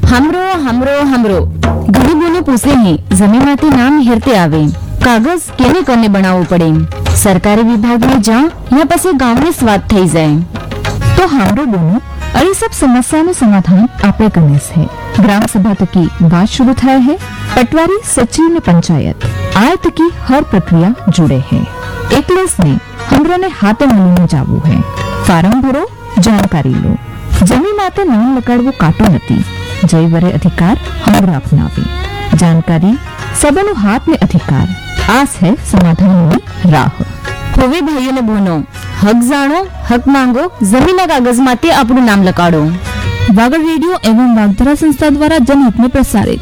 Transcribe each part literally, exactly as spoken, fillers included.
हमरो हमरो हमरो ગરીબોને પૂછે હે જમીનમાંથી નામ હેરતે આવે કાગજ કેને કને બનાવવો પડે સરકારી વિભાગમાં જા યા પછી ગામની સ્વાદ થઈ જાય तो हमरो बोनो अरे सब समस्या નું સમાધાન આપણે કરને છે ग्राम सभा तकी बात शुरू થાય है पटवारी सचिव ने पंचायत आय तकी हर प्रक्रिया जुड़े है एकलेस ने हमरो ने हाथे मिलने जावू है फार्म भरो जानकारी लो जमीन माते नाम लગાड़वो काटो नती जय वरे अधिकार हमरा अपनावी जानकारी सबनो हाथ में अधिकार आस है समाधान में राह होवे भाइयों ने बोनो हक जानो हक मांगो जमीन कागज माते अपनु नाम लकाड़ो। वागड़ रेडियो एवं वागधरा संस्था द्वारा जनहित में प्रसारित।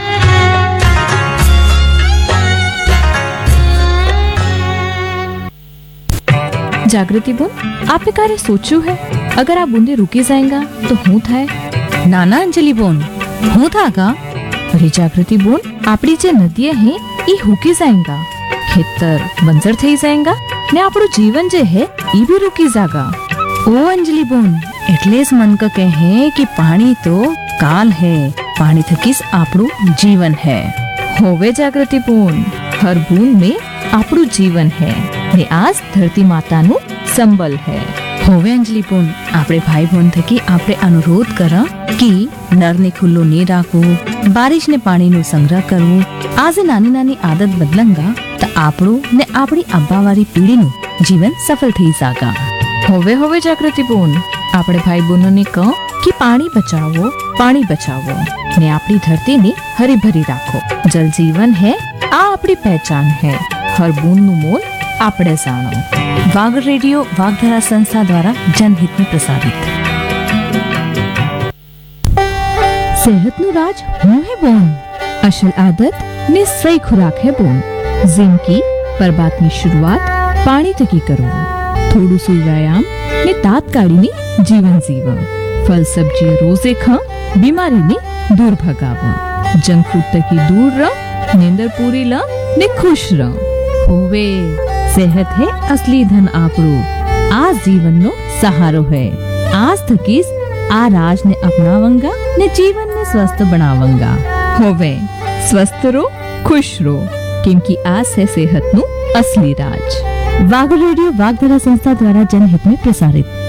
जागृति बोल आपने कार्य सोचू है अगर आप बूंदे रुके जाएगा तो हूँ था नाना अंजलि बोन हूँ था का अरे जागृति बोल आपड़ी जे नदियां हैं ये हुकी जाएगा खेतर बंजर थई जाएगा ने आपड़ो जीवन जे है ये भी रुकी जागा। ओ अंजलि बोन એટલે જ मन का कहे कि पानी तो काल है पानी थकीस आपड़ो जीवन है होवे जागृति बोन हर बूंद में आपड़ो जीवन है ने आज धरती माता नु संबल है होवे अंजलि बोन आपड़े भाई बहन थकी आपड़े अनुरोध करा कि नर ने खुल्लो नहीं राखो बारिश ने पानी नो संग्रह करो आज नानी नानी आदत बदलंगा तो आपड़ो ने आपड़ी अब्बावारी पीढ़ी नु जीवन सफल थी जागा। होवे होवे जागृति बोन आपड़े भाई बहनों ने कहो कि पानी बचाओ पानी बचाओ ने आपड़ी धरती ने हरी भरी राखो जल जीवन है आ आपड़ी पहचान है हर बूंद नु मोल आपड़े जानो। वागड़ रेडियो वागधरा संस्था द्वारा जनहित में प्रसारित। सेहत नु राज हूँ है बोन असल आदत ने सही खुराक है बोन जिम की पर बात की शुरुआत पानी तकी करो थोड़ू सु व्यायाम ने तात्काली ने जीवन जीवा फल सब्जी रोजे खा बीमारी ने दूर भगावा जंक फूड तकी दूर रह नींदर पूरी ला ने खुश रह होवे सेहत है असली धन आपड़ो आज जीवन नो सहारो है आज थकीस आ राज ने अपनावंगा ने जीवन ने स्वस्थ बनावंगा होवे स्वस्थ रो खुश रो क्योंकि आज है सेहत नु असली राज। वागड़ रेडियो वागधरा संस्था द्वारा जनहित में प्रसारित।